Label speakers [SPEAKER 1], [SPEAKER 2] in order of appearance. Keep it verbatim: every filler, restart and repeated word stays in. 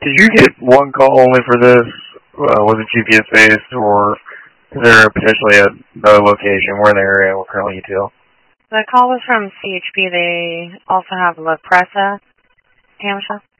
[SPEAKER 1] Did you get one call only for this? Uh, was it G P S based, or is there potentially another location? We're in the area. We're currently U T L.
[SPEAKER 2] The call was from C H P. They also have La Presa, Tamsha.